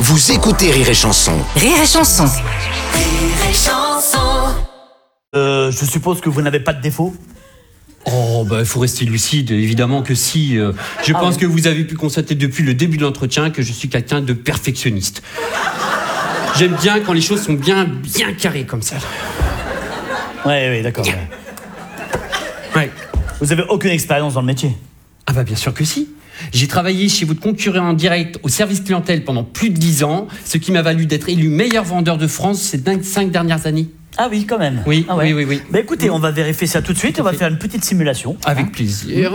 Vous écoutez Rire et Chanson. Rire et Chanson. Je suppose que vous n'avez pas de défaut. Oh, bah, il faut rester lucide, évidemment que si. Je pense que vous avez pu constater depuis le début de l'entretien que je suis quelqu'un de perfectionniste. J'aime bien quand les choses sont bien carrées comme ça. Ouais, d'accord. Ouais. Vous avez aucune expérience dans le métier. Ah bah bien sûr que si. J'ai travaillé chez votre concurrent en direct au service clientèle pendant plus de 10 ans, ce qui m'a valu d'être élu meilleur vendeur de France ces 5 dernières années. Ah oui, quand même. Oui, ah ouais. oui. Bah écoutez, on va vérifier ça tout de suite. On va faire une petite simulation. Avec plaisir.